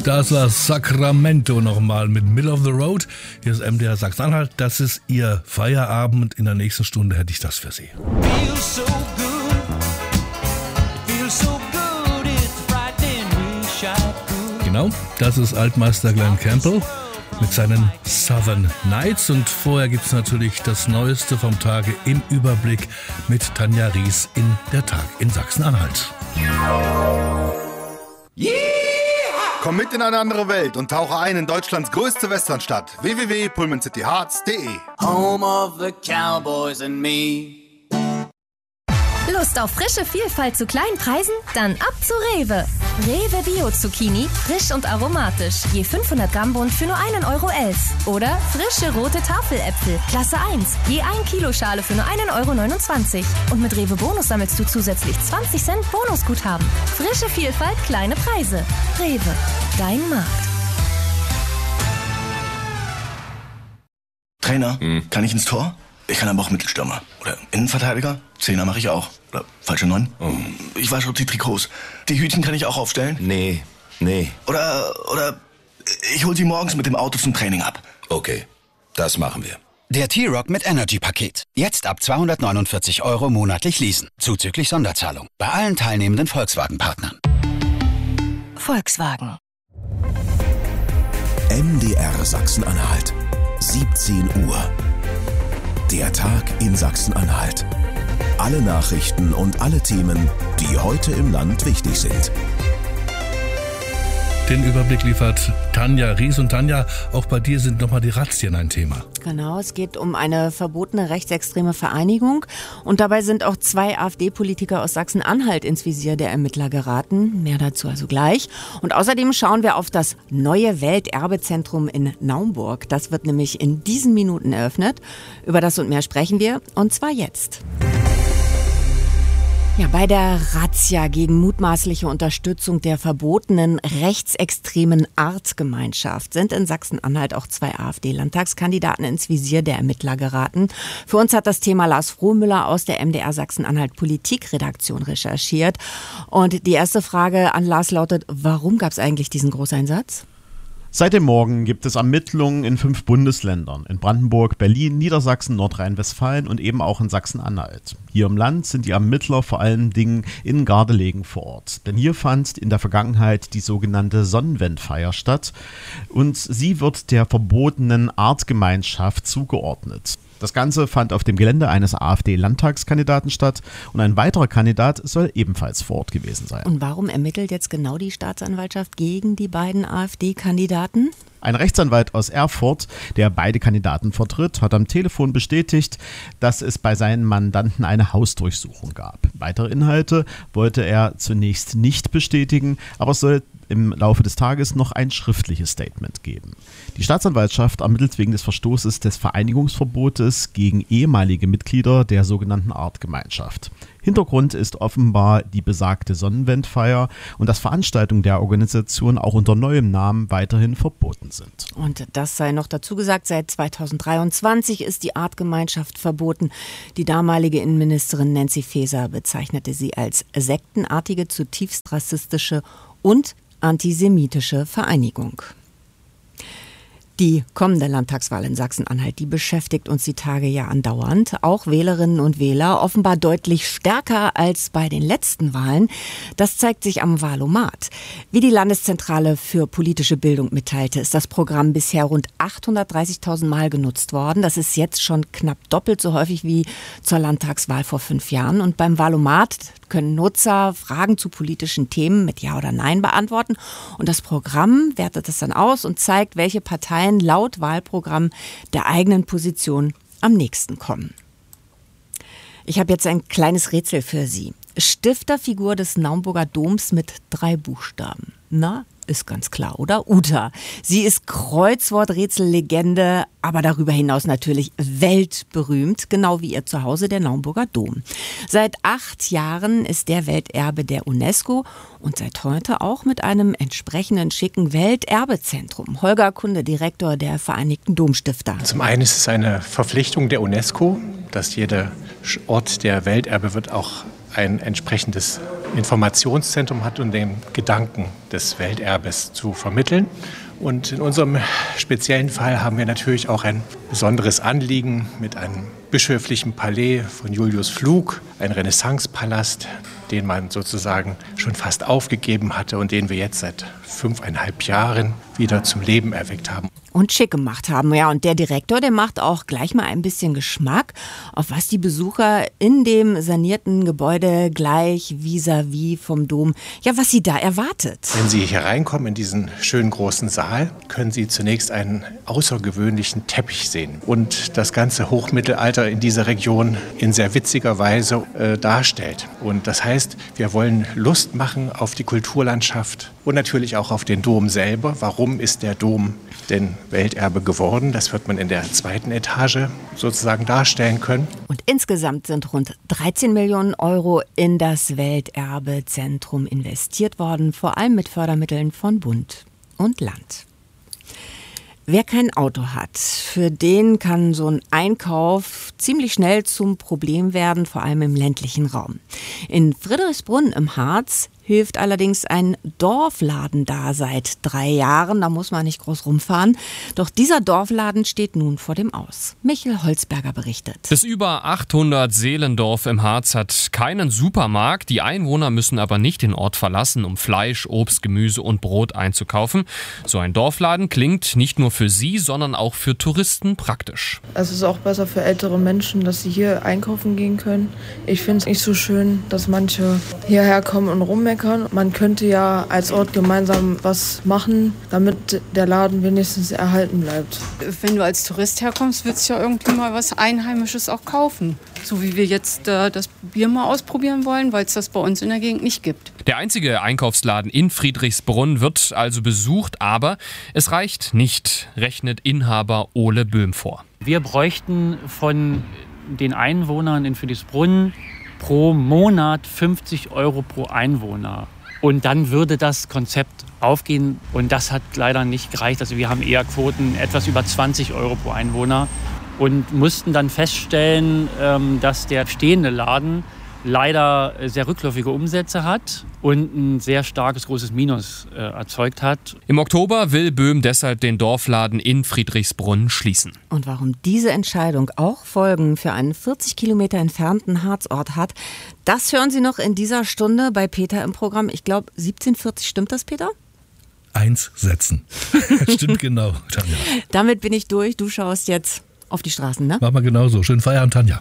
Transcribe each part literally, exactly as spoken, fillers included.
Das war Sacramento nochmal mit Middle of the Road. Hier ist M D R Sachsen-Anhalt. Das ist Ihr Feierabend. In der nächsten Stunde hätte ich das für Sie. Genau, das ist Altmeister Glenn Campbell mit seinen Southern Nights. Und vorher gibt es natürlich das Neueste vom Tage im Überblick mit Tanja Ries in Der Tag in Sachsen-Anhalt. Yeah! Komm mit in eine andere Welt und tauche ein in Deutschlands größte Westernstadt. w w w punkt pullman city hearts punkt d e Home of the Cowboys and me. Lust auf frische Vielfalt zu kleinen Preisen? Dann ab zu Rewe. Rewe Bio Zucchini, frisch und aromatisch. Je fünfhundert Gramm Bund für nur einen Euro elf. Oder frische rote Tafeläpfel, Klasse eins. Je ein Kilo Schale für nur einen Euro neunundzwanzig. Und mit Rewe Bonus sammelst du zusätzlich zwanzig Cent Bonusguthaben. Frische Vielfalt, kleine Preise. Rewe, dein Markt. Trainer, hm. kann ich ins Tor? Ich kann aber auch Mittelstürmer. Oder Innenverteidiger? Zehner mache ich auch. Oder falsche Neun? Oh. Ich wasche auch die Trikots. Die Hütchen kann ich auch aufstellen? Nee, nee. Oder, oder ich hol sie morgens mit dem Auto zum Training ab. Okay, das machen wir. Der T-Rock mit Energy-Paket. Jetzt ab zweihundertneunundvierzig Euro monatlich leasen. Zuzüglich Sonderzahlung. Bei allen teilnehmenden Volkswagen-Partnern. Volkswagen. M D R Sachsen-Anhalt. siebzehn Uhr. Der Tag in Sachsen-Anhalt. Alle Nachrichten und alle Themen, die heute im Land wichtig sind. Den Überblick liefert Tanja Ries. Und Tanja, auch bei dir sind nochmal die Razzien ein Thema. Genau, es geht um eine verbotene rechtsextreme Vereinigung. Und dabei sind auch zwei AfD-Politiker aus Sachsen-Anhalt ins Visier der Ermittler geraten. Mehr dazu also gleich. Und außerdem schauen wir auf das neue Welterbezentrum in Naumburg. Das wird nämlich in diesen Minuten eröffnet. Über das und mehr sprechen wir. Und zwar jetzt. Ja, bei der Razzia gegen mutmaßliche Unterstützung der verbotenen rechtsextremen Artgemeinschaft sind in Sachsen-Anhalt auch zwei AfD-Landtagskandidaten ins Visier der Ermittler geraten. Für uns hat das Thema Lars Frohmüller aus der M D R Sachsen-Anhalt Politikredaktion recherchiert. Und die erste Frage an Lars lautet, warum gab es eigentlich diesen Großeinsatz? Seit dem Morgen gibt es Ermittlungen in fünf Bundesländern, in Brandenburg, Berlin, Niedersachsen, Nordrhein-Westfalen und eben auch in Sachsen-Anhalt. Hier im Land sind die Ermittler vor allen Dingen in Gardelegen vor Ort. Denn hier fand in der Vergangenheit die sogenannte Sonnenwendfeier statt und sie wird der verbotenen Artgemeinschaft zugeordnet. Das Ganze fand auf dem Gelände eines AfD-Landtagskandidaten statt und ein weiterer Kandidat soll ebenfalls vor Ort gewesen sein. Und warum ermittelt jetzt genau die Staatsanwaltschaft gegen die beiden AfD-Kandidaten? Ein Rechtsanwalt aus Erfurt, der beide Kandidaten vertritt, hat am Telefon bestätigt, dass es bei seinen Mandanten eine Hausdurchsuchung gab. Weitere Inhalte wollte er zunächst nicht bestätigen, aber es soll im Laufe des Tages noch ein schriftliches Statement geben. Die Staatsanwaltschaft ermittelt wegen des Verstoßes des Vereinigungsverbotes gegen ehemalige Mitglieder der sogenannten Artgemeinschaft. Hintergrund ist offenbar die besagte Sonnenwendfeier und dass Veranstaltungen der Organisation auch unter neuem Namen weiterhin verboten sind. Und das sei noch dazu gesagt, seit zweitausenddreiundzwanzig ist die Artgemeinschaft verboten. Die damalige Innenministerin Nancy Faeser bezeichnete sie als sektenartige, zutiefst rassistische und antisemitische Vereinigung. Die kommende Landtagswahl in Sachsen-Anhalt, die beschäftigt uns die Tage ja andauernd. Auch Wählerinnen und Wähler offenbar deutlich stärker als bei den letzten Wahlen. Das zeigt sich am Wahlomat. Wie die Landeszentrale für politische Bildung mitteilte, ist das Programm bisher rund achthundertdreißigtausend Mal genutzt worden. Das ist jetzt schon knapp doppelt so häufig wie zur Landtagswahl vor fünf Jahren. Und beim Wahlomat können Nutzer Fragen zu politischen Themen mit Ja oder Nein beantworten. Und das Programm wertet es dann aus und zeigt, welche Parteien laut Wahlprogramm der eigenen Position am nächsten kommen. Ich habe jetzt ein kleines Rätsel für Sie. Stifterfigur des Naumburger Doms mit drei Buchstaben. Na, ist ganz klar, oder? Uta. Sie ist Kreuzworträtsellegende, aber darüber hinaus natürlich weltberühmt, genau wie ihr Zuhause, der Naumburger Dom. Seit acht Jahren ist der Welterbe der UNESCO und seit heute auch mit einem entsprechenden schicken Welterbezentrum. Holger Kunde, Direktor der Vereinigten Domstifter. Zum einen ist es eine Verpflichtung der UNESCO, dass jeder Ort, der Welterbe wird, auch ein entsprechendes Informationszentrum hat, um den Gedanken des Welterbes zu vermitteln. Und in unserem speziellen Fall haben wir natürlich auch ein besonderes Anliegen mit einem bischöflichen Palais von Julius Pflug, ein Renaissancepalast, den man sozusagen schon fast aufgegeben hatte und den wir jetzt seit fünfeinhalb Jahren wieder zum Leben erweckt haben. Und schick gemacht haben. Ja, und der Direktor, der macht auch gleich mal ein bisschen Geschmack, auf was die Besucher in dem sanierten Gebäude gleich vis-à-vis vom Dom, ja, was sie da erwartet. Wenn Sie hier reinkommen in diesen schönen großen Saal, können Sie zunächst einen außergewöhnlichen Teppich sehen und das ganze Hochmittelalter in dieser Region in sehr witziger Weise äh, darstellt. Und das heißt, wir wollen Lust machen auf die Kulturlandschaft und natürlich auch auf den Dom selber. Warum ist der Dom denn Welterbe geworden? Das wird man in der zweiten Etage sozusagen darstellen können. Und insgesamt sind rund dreizehn Millionen Euro in das Welterbezentrum investiert worden, vor allem mit Fördermitteln von Bund und Land. Wer kein Auto hat, für den kann so ein Einkauf ziemlich schnell zum Problem werden, vor allem im ländlichen Raum. In Friedrichsbrunn im Harz hilft allerdings ein Dorfladen da seit drei Jahren. Da muss man nicht groß rumfahren. Doch dieser Dorfladen steht nun vor dem Aus. Michel Holzberger berichtet. Das über achthundert Seelendorf im Harz hat keinen Supermarkt. Die Einwohner müssen aber nicht den Ort verlassen, um Fleisch, Obst, Gemüse und Brot einzukaufen. So ein Dorfladen klingt nicht nur für sie, sondern auch für Touristen praktisch. Es ist auch besser für ältere Menschen, dass sie hier einkaufen gehen können. Ich finde es nicht so schön, dass manche hierher kommen und rummeckern. Man könnte ja als Ort gemeinsam was machen, damit der Laden wenigstens erhalten bleibt. Wenn du als Tourist herkommst, willst du ja irgendwie mal was Einheimisches auch kaufen. So wie wir jetzt äh, das Bier mal ausprobieren wollen, weil es das bei uns in der Gegend nicht gibt. Der einzige Einkaufsladen in Friedrichsbrunn wird also besucht, aber es reicht nicht, rechnet Inhaber Ole Böhm vor. Wir bräuchten von den Einwohnern in Friedrichsbrunn pro Monat fünfzig Euro pro Einwohner. Und dann würde das Konzept aufgehen. Und das hat leider nicht gereicht. Also wir haben eher Quoten etwas über zwanzig Euro pro Einwohner. Und mussten dann feststellen, dass der stehende Laden leider sehr rückläufige Umsätze hat und ein sehr starkes, großes Minus äh, erzeugt hat. Im Oktober will Böhm deshalb den Dorfladen in Friedrichsbrunn schließen. Und warum diese Entscheidung auch Folgen für einen vierzig Kilometer entfernten Harzort hat, das hören Sie noch in dieser Stunde bei Peter im Programm. Ich glaube, siebzehn Uhr vierzig, stimmt das, Peter? Eins setzen. Stimmt genau, Tanja. Damit bin ich durch. Du schaust jetzt auf die Straßen, ne? Mach mal genauso. Schönen Feierabend, Tanja.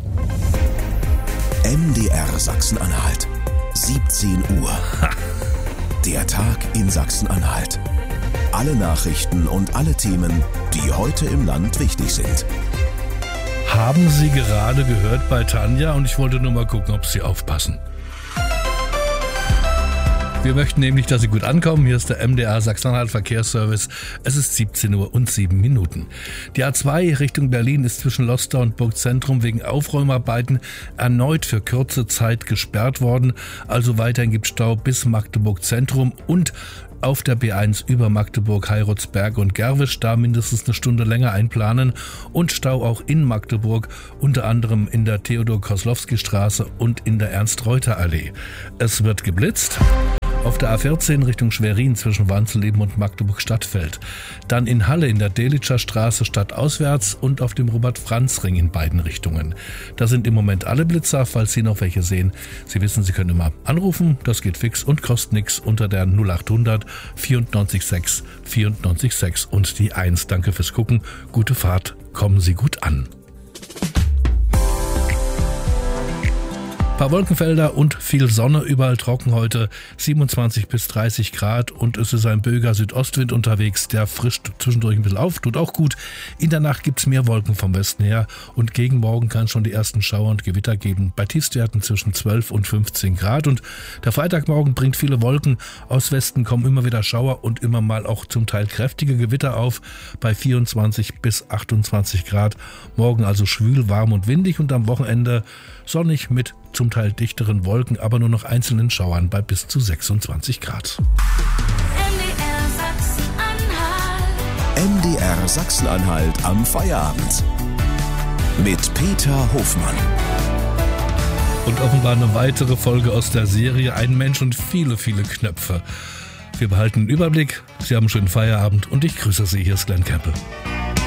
M D R Sachsen-Anhalt. siebzehn Uhr. Der Tag in Sachsen-Anhalt. Alle Nachrichten und alle Themen, die heute im Land wichtig sind. Haben Sie gerade gehört bei Tanja und ich wollte nur mal gucken, ob Sie aufpassen. Wir möchten nämlich, dass Sie gut ankommen. Hier ist der M D R Sachsen-Anhalt Verkehrsservice. Es ist siebzehn Uhr und sieben Minuten. Die A zwei Richtung Berlin ist zwischen Lostar und Burgzentrum wegen Aufräumarbeiten erneut für kurze Zeit gesperrt worden. Also weiterhin gibt es Stau bis Magdeburg Zentrum und auf der B eins über Magdeburg, Heirutsberg und Gerwisch, da mindestens eine Stunde länger einplanen und Stau auch in Magdeburg, unter anderem in der Theodor-Koslowski-Straße und in der Ernst-Reuter-Allee. Es wird geblitzt. Auf der A vierzehn Richtung Schwerin zwischen Wanzelleben und Magdeburg-Stadtfeld. Dann in Halle in der Delitscher Straße stadtauswärts und auf dem Robert-Franz-Ring in beiden Richtungen. Da sind im Moment alle Blitzer, falls Sie noch welche sehen. Sie wissen, Sie können immer anrufen, das geht fix und kostet nichts unter der null achthundert vierundneunzig sechs vierundneunzig sechs und die eins. Danke fürs Gucken, gute Fahrt, kommen Sie gut an. Ein paar Wolkenfelder und viel Sonne, überall trocken heute, siebenundzwanzig bis dreißig Grad und es ist ein böiger Südostwind unterwegs, der frischt zwischendurch ein bisschen auf, tut auch gut. In der Nacht gibt es mehr Wolken vom Westen her und gegen morgen kann es schon die ersten Schauer und Gewitter geben, bei Tiefstwerten zwischen zwölf und fünfzehn Grad und der Freitagmorgen bringt viele Wolken, aus Westen kommen immer wieder Schauer und immer mal auch zum Teil kräftige Gewitter auf, bei vierundzwanzig bis achtundzwanzig Grad, morgen also schwül, warm und windig und am Wochenende sonnig mit zum Teil dichteren Wolken, aber nur noch einzelnen Schauern bei bis zu sechsundzwanzig Grad. M D R Sachsen-Anhalt am Feierabend. Mit Peter Hofmann. Und offenbar eine weitere Folge aus der Serie Ein Mensch und viele, viele Knöpfe. Wir behalten den Überblick, Sie haben einen schönen Feierabend und ich grüße Sie. Hier ist Glenn Campbell.